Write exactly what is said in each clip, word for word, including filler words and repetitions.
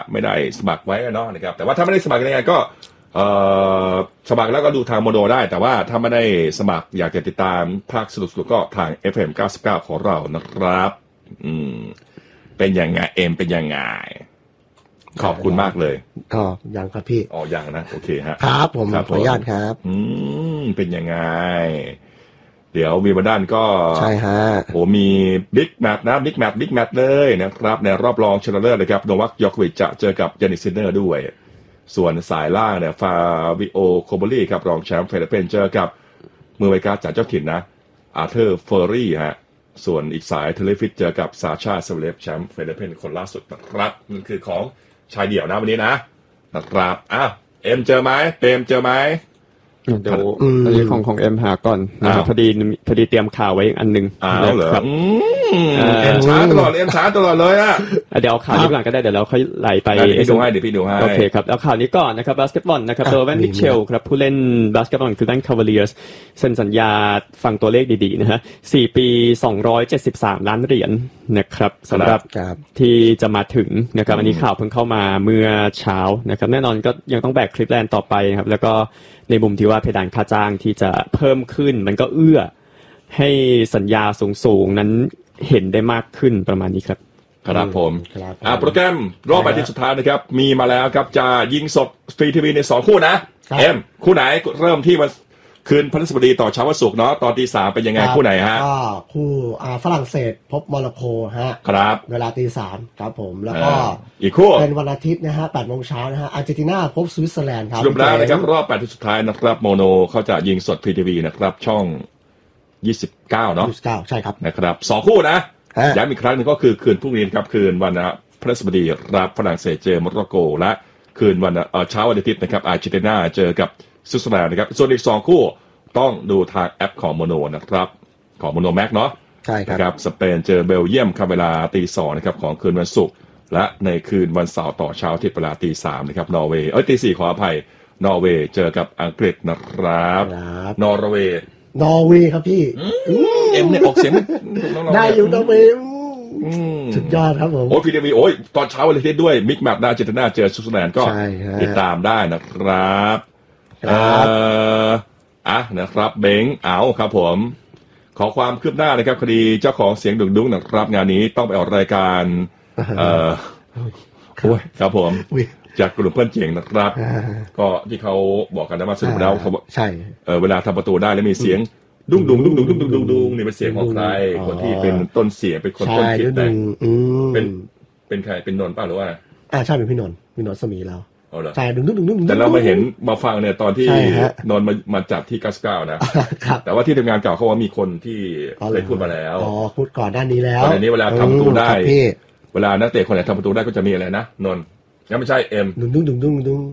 ไม่ได้สมัครไว้เนาะนะครับแต่ว่าถ้าไม่ได้สมัครยังไงก็เอ่อสมัครแล้วก็ดูทางโมโนได้แต่ว่าถ้าไม่ได้สมัครอยากจะติดตามภาคสนุกๆก็ทาง เอฟ เอ็ม เก้าสิบเก้าของเรานะครับอืมเป็นยังไงเอ็มเป็นยังไงขอบคุณมากเลยอ๋อยังครับพี่อ๋อยังนะโอเคฮะครับผมขออนุญาตครับอืมเป็นยังไงเดี๋ยววีบันดันก็ใช่ฮะโอ้มีบิ๊กแมตช์นะบิ๊กแมตช์บิ๊กแมตช์เลยนะครับในรอบรองชนะเลิศนะครับโนวัค ยอร์กวิชจะเจอกับยานิค ซินเนอร์ด้วยส่วนสายล่างเนี่ยฟาวิโอโคโบลีครับรองแชมป์เฟเดเปนเจอกับมือไวการจากเจ้าถิ่นนะอาร์เธอร์เฟอร์รี่ฮะส่วนอีกสายเทเลฟิตเจอกับซาชาเซเลฟแชมป์เฟเดเปนคนล่าสุดนะครับนั่นคือของชายเดี่ยวนะวันนี้นะนะครับอ้าวเอ็มเจอไหมเปมเจอไหมเดี๋ยวอันนี้ของของเอ็มหาก่อนนะครับพอดีพอดีเตรียมข่าวไว้อีกอันนึงอ้าวเหรอเอ็มช้าตลอดเอ็มช้าตลอดเลยอ่ะเดี๋ยวข่าวนี้ก่อนก็ได้เดี๋ยวเราค่อยไหลไปพี่ดูให้เดี๋ยวพี่ดูให้โอเคครับแล้วข่าวนี้ก่อนนะครับบาสเกตบอลนะครับโดเวนมิเชลครับผู้เล่นบาสเกตบอลคือแลนด์คาวาเลียร์สเซ็นสัญญาฟังตัวเลขดีๆนะฮะสี่ปีสองร้อยเจ็ดสิบสามล้านเหรียญนะครับสำหรับที่จะมาถึงนะครับอันนี้ข่าวเพิ่งเข้ามาเมื่อเช้านะครับแน่นอนก็ยังต้องแบกคลิปแลนด์ต่อไปครับแล้วก็ในมุมที่ว่าเพดานค่าจ้างที่จะเพิ่มขึ้นมันก็เอื้อให้สัญญาสูงๆนั้นเห็นได้มากขึ้นประมาณนี้ครับครับผมอ่าโปรแกรมรอบแปดทีมสุดท้ายนะครับมีมาแล้วครับจะยิงสดฟรีทีวีในสองคู่นะเอ็มคู่ไหนเริ่มที่วันคืนพฤหัสบดีต่อเช้าวันศุกร์เนาะตอนตีสามเป็นยังไงคู่ไหนฮะก็คู่อ่าฝรั่งเศสพบโมร็อกโกฮะครับเวลาตีสามครับผมแล้วก็อีกคู่เป็นวันอาทิตย์นะฮะแปดโมงเช้านะฮะอาร์เจนตินาพบสวิตเซอร์แลนด์ครับสรุปแล้วนะครับรอบแปดทีมสุดท้ายนะครับโมโนเขาจะยิงสดฟรีทีวีนะครับช่องยี่สิบเก้าเนาะยี่สิบเก้าใช่ครับนะครับสองคู่นะย้ำอีกครั้งนึงก็คือคืนพรุ่งนี้ครับคืนวันพฤหัสบดีรับฝรั่งเศสเจอโมร็อกโกและคืนวันเช้าวันอาทิตย์นะครับอาร์เจนตินาเจอกับสวิตเซอร์แลนด์นะครับส่วนอีกสองคู่ต้องดูทางแอปของโมโนนะครับของโมโนแม็กเนาะใช่ครับสเปนเจอเบลเยียมครับเวลาตีสองนะครับของคืนวันศุกร์และในคืนวันเสาร์ต่อเช้าที่เวลาตีสามนะครับนอร์เวย์เอ้ยตีสี่ขออภัยนอร์เวย์เจอกับอังกฤษนะครับนอร์เวย์นอร์เวย์ครับพี่เอ็มเนี่ยออกเสียงได้อยู่นอร์เวย์สุดยอดครับผมโอ้พีดีวีโอ้ยตอนเช้าวันอาทิตย์ด้วยมิกแมปอาร์เจนตินาเจอสวิตเซอร์แลนด์ก็ติดตามได้นะครับเอ่ออ่ะนะครับเบงเอาครับผมขอความคืบหน้านะครับคดีเจ้าของเสียงดุงดุงนะครับงานนี้ต้องไปออกรายการเอ่อโอ้ยครับผมจากกลุ่มเพื่อนเจ๋งนะครับก็ที่เขาบอกกันนะว่าสรุปแล้วเขาใช่เออเวลาทำประตูได้แล้วมีเสียงดุงดุงดุงดุงดุงดุงดุงดุงนี่เป็นเสียงของใครคนที่เป็นต้นเสียงเป็นคนต้นคิดแต่เป็นเป็นใครเป็นนนท์ป่ะหรือว่าอ่าใช่เป็นพี่นนท์พี่นนท์สมีเราใช่ดึงดึงดึงดึงแต่เรามาเห็นมาฟังเนี่ยตอนที่นอนมามาจับที่กัสเก้านะแต่ว่าที่ทำงานเก่าเขาว่ามีคนที่เคยพูดมาแล้วอ๋อพูดก่อนด้านนี้แล้วตอนนี้เวลาทำประตูได้เวลานักเตะคนไหนทำประตูได้ก็จะมีอะไรนะนนท์งั้นไม่ใช่เอ็มดึงดึงดึงดึงดึง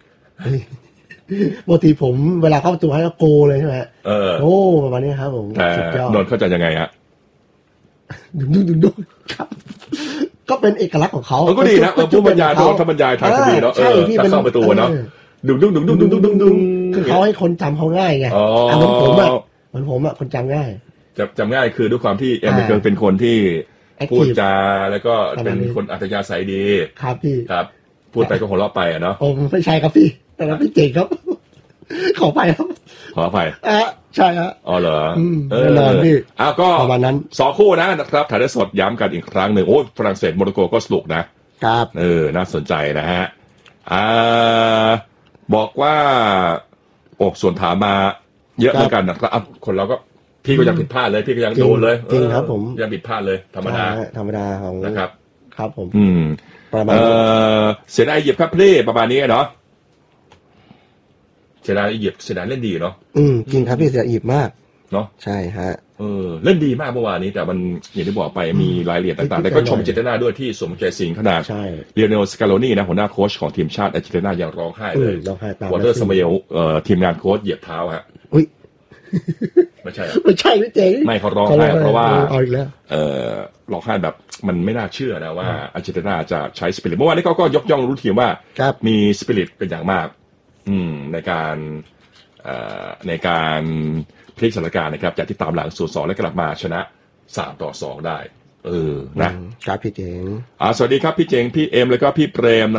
ปกติผมเวลาเข้าประตูให้ก็โกเลยใช่ไหมเออโอ้ประมาณนี้ครับผมแต่นนท์เข้าใจยังไงฮะดึงดึงดึงดึงครับก็เป็นเอกลักษณ์ของเขาก็ดีนะผู้บรรยายโดนทำบรรยายทางทีวีเนาะเออถ้าเข้าประตูเนาะดุงดุงดุงดุงดุงดุงดุงดุงคือเขาให้คนจำเขาง่ายไงอ๋อเหมือนผมอ่ะเหมือนผมอ่ะคนจำง่ายจำจำง่ายคือด้วยความที่เอ็มเป็นคนที่พูดจาแล้วก็เป็นคนอัธยาศัยดีครับพี่ครับพูดไปก็หัวเราะไปอ่ะเนาะโอ้ไม่ใช่ครับพี่แต่เราพี่เจ๋งครับขอไปครับขอไปอ่ะใช่ฮะอ๋อเหรอแน่นอนพี่อ้าวก็ประมาณนั้นสองคู่นะนะครับถ่ายทอดสดย้ำกันอีกครั้งหนึ่งโอ้ฝรั่งเศสโมร็อกโกก็สนุกนะครับเออน่าสนใจนะฮะอ่าบอกว่าอกส่วนถามมาเยอะเหมือนกันนะครับคนเราก็พี่ก็ยังผิดพลาดเลยพี่ก็ยังโดนเลยจริงครับผมยังผิดพลาดเลยธรรมดาธรรมดาของนะครับครับผมอืมเออเสียดายเหยียบครับเพลย์ประมาณนี้เนาะเสียดายเหยียบเสียดายเล่นดีเนาะอืมจริงครับพี่เสียดายเหยียบมากเนาะใช่ฮะเออเล่นดีมากเมื่อวานนี้แต่มันอย่างที่บอกไปมีรายละเอียดต่างๆแต่ก็ชมเจตนาด้วยที่สมใจสิงขนาดเรียโนสกาโลนี่นะหัวหน้าโค้ชของทีมชาติอาร์เจนตินายังร้องไห้เลยร้องไห้ตามวอเตอร์สมัยเอ่อทีมงานโค้ชเหยียบเท้าฮะอุ้ยไม่ใช่ไม่ใช่ไม่เจ๋งไม่เขาร้องไห้เพราะว่าเอ่อร้องไห้แบบมันไม่น่าเชื่อนะว่าอาร์เจนตินาจะใช้สปิริตเมื่อวานนี้เขาก็ยกย่องรู้ทีมว่ามีสปิริตเป็นอย่างมากอืมในการเอ่อในการพลิกสถานการณ์นะครับจากที่ตามหลังศูนย์สองและกลับมาชนะสามต่อสองได้เออนะครับพี่เจ๋งอ่าสวัสดีครับพี่เจ๋งพี่เอ็มแล้วก็พี่เปรม